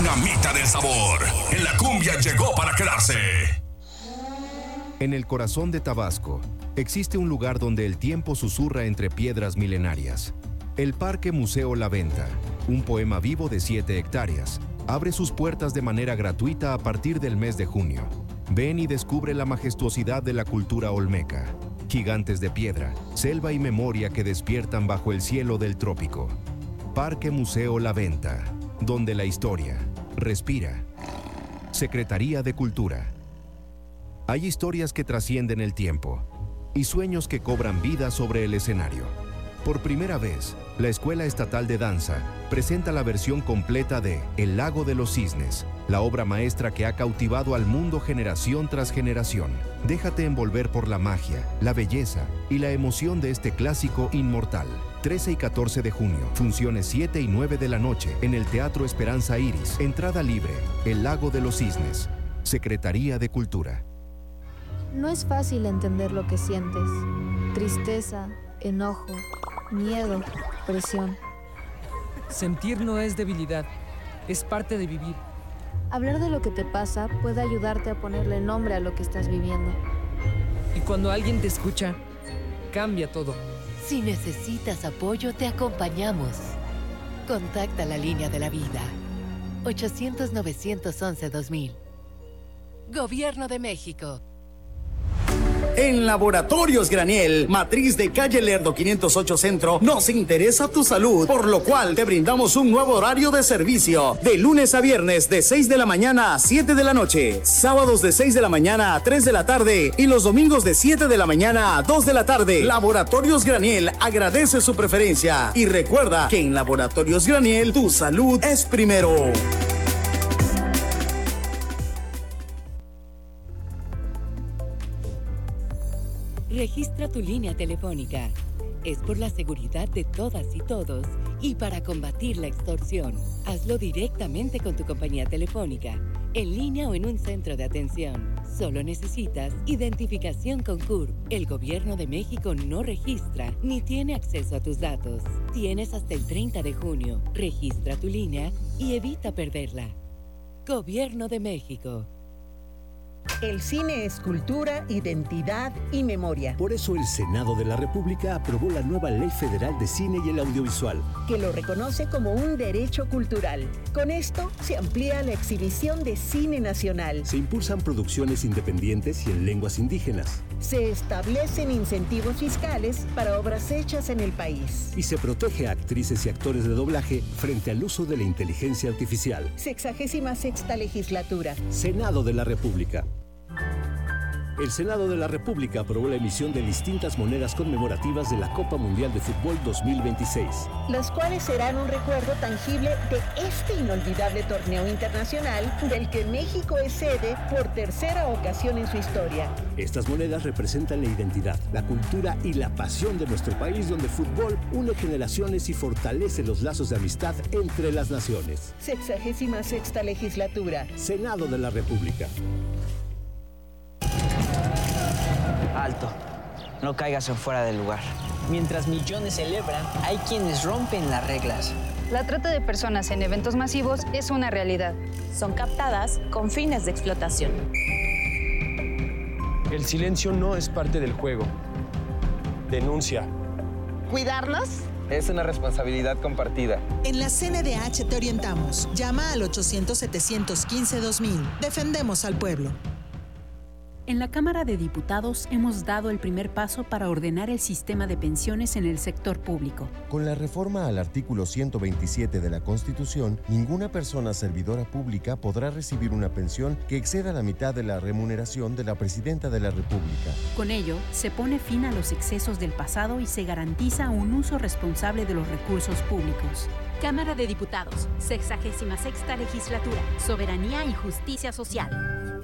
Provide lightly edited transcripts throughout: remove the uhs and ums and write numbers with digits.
dinamita del sabor. En la cumbia llegó para quedarse. En el corazón de Tabasco, existe un lugar donde el tiempo susurra entre piedras milenarias. El Parque Museo La Venta, un poema vivo de 7 hectáreas, abre sus puertas de manera gratuita a partir del mes de junio. Ven y descubre la majestuosidad de la cultura olmeca. Gigantes de piedra, selva y memoria que despiertan bajo el cielo del trópico. Parque Museo La Venta, donde la historia respira. Secretaría de Cultura. Hay historias que trascienden el tiempo y sueños que cobran vida sobre el escenario. Por primera vez, la Escuela Estatal de Danza presenta la versión completa de El Lago de los Cisnes, la obra maestra que ha cautivado al mundo generación tras generación. Déjate envolver por la magia, la belleza y la emoción de este clásico inmortal. 13 y 14 de junio, funciones 7 y 9 de la noche en el Teatro Esperanza Iris. Entrada libre, El Lago de los Cisnes. Secretaría de Cultura. No es fácil entender lo que sientes. Tristeza, enojo, miedo, presión. Sentir no es debilidad, es parte de vivir. Hablar de lo que te pasa puede ayudarte a ponerle nombre a lo que estás viviendo. Y cuando alguien te escucha, cambia todo. Si necesitas apoyo, te acompañamos. Contacta la línea de la vida. 800-911-2000. Gobierno de México. En Laboratorios Graniel, matriz de calle Lerdo 508 Centro, nos interesa tu salud, por lo cual te brindamos un nuevo horario de servicio, de lunes a viernes de 6 de la mañana a 7 de la noche, sábados de 6 de la mañana a 3 de la tarde y los domingos de 7 de la mañana a 2 de la tarde. Laboratorios Graniel agradece su preferencia y recuerda que en Laboratorios Graniel tu salud es primero. Registra tu línea telefónica. Es por la seguridad de todas y todos y para combatir la extorsión. Hazlo directamente con tu compañía telefónica, en línea o en un centro de atención. Solo necesitas identificación con CURP. El Gobierno de México no registra ni tiene acceso a tus datos. Tienes hasta el 30 de junio. Registra tu línea y evita perderla. Gobierno de México. El cine es cultura, identidad y memoria. Por eso el Senado de la República aprobó la nueva Ley Federal de Cine y el Audiovisual, que lo reconoce como un derecho cultural. Con esto se amplía la exhibición de cine nacional. Se impulsan producciones independientes y en lenguas indígenas. Se establecen incentivos fiscales para obras hechas en el país. Y se protege a actrices y actores de doblaje frente al uso de la inteligencia artificial. 66ª legislatura. Senado de la República. El Senado de la República aprobó la emisión de distintas monedas conmemorativas de la Copa Mundial de Fútbol 2026. Las cuales serán un recuerdo tangible de este inolvidable torneo internacional del que México es sede por tercera ocasión en su historia. Estas monedas representan la identidad, la cultura y la pasión de nuestro país, donde el fútbol une generaciones y fortalece los lazos de amistad entre las naciones. 66ª legislatura. Senado de la República. Alto, no caigas en fuera del lugar. Mientras millones celebran, hay quienes rompen las reglas. La trata de personas en eventos masivos es una realidad. Son captadas con fines de explotación. El silencio no es parte del juego. Denuncia. ¿Cuidarnos? Es una responsabilidad compartida. En la CNDH te orientamos. Llama al 800-715-2000. Defendemos al pueblo. En la Cámara de Diputados hemos dado el primer paso para ordenar el sistema de pensiones en el sector público. Con la reforma al artículo 127 de la Constitución, ninguna persona servidora pública podrá recibir una pensión que exceda la mitad de la remuneración de la Presidenta de la República. Con ello, se pone fin a los excesos del pasado y se garantiza un uso responsable de los recursos públicos. Cámara de Diputados, 66ª Legislatura, Soberanía y Justicia Social.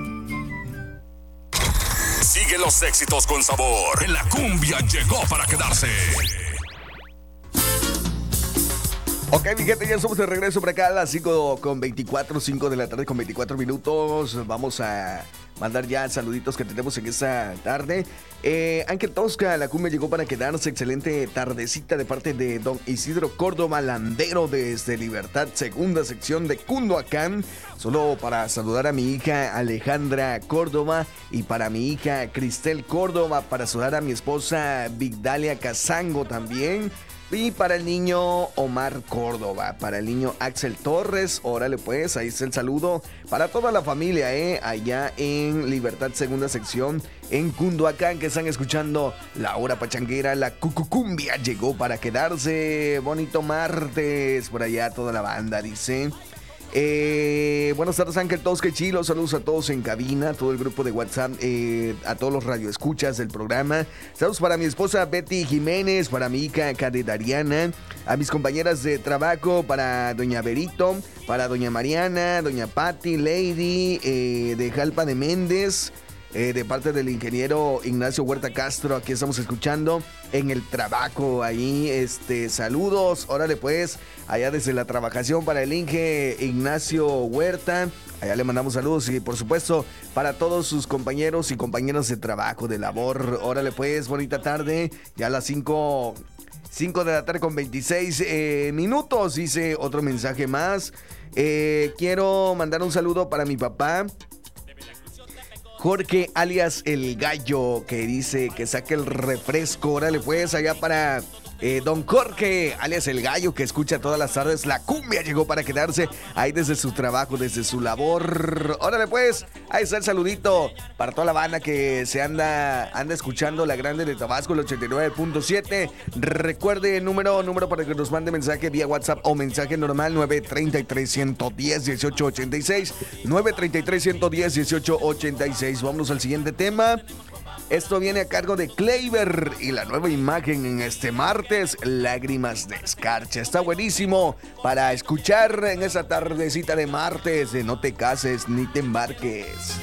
Sigue los éxitos con sabor. En la cumbia llegó para quedarse. Ok, mi gente, ya estamos de regreso por acá a las 5:24, 5 de la tarde con 24 minutos. Vamos a mandar ya saluditos que tenemos en esta tarde. Ángel Tosca, la cumbia llegó para quedarse. Excelente tardecita de parte de don Isidro Córdoba Landero desde Libertad, segunda sección de Cunduacán. Solo para saludar a mi hija Alejandra Córdoba y para mi hija Cristel Córdoba, para saludar a mi esposa Vigdalia Casango también. Y para el niño Omar Córdoba, para el niño Axel Torres, órale pues, ahí está el saludo para toda la familia, allá en Libertad, segunda sección, en Cunduacán, que están escuchando la hora pachanguera, la cucucumbia llegó para quedarse. Bonito martes, por allá toda la banda, dice. Buenas tardes, Ángel Tosca y Chilo. Saludos a todos en cabina, todo el grupo de WhatsApp, a todos los radioescuchas del programa. Saludos para mi esposa Betty Jiménez, para mi hija Kade Dariana, a mis compañeras de trabajo, para doña Berito, para doña Mariana, doña Patti, Lady, de Jalpa de Méndez. De parte del ingeniero Ignacio Huerta Castro, aquí estamos escuchando en el trabajo, ahí, saludos, órale pues, allá desde la trabajación para el Inge Ignacio Huerta, allá le mandamos saludos y por supuesto para todos sus compañeros y compañeras de trabajo, de labor, órale pues, bonita tarde, ya a las 5 de la tarde con 26 minutos, dice otro mensaje más. Quiero mandar un saludo para mi papá Jorge, alias El Gallo, que dice que saque el refresco. Órale pues, allá para don Jorge, alias El Gallo, que escucha todas las tardes la cumbia llegó para quedarse ahí desde su trabajo, desde su labor. Órale pues, ahí está el saludito para toda la banda que se anda escuchando la grande de Tabasco, el 89.7. Recuerde el número para que nos mande mensaje vía WhatsApp o mensaje normal, 933-110-1886, 933-110-1886. Vámonos al siguiente tema. Esto viene a cargo de Kleiber y la nueva imagen en este martes, Lágrimas de Escarcha. Está buenísimo para escuchar en esa tardecita de martes de No te cases ni te embarques.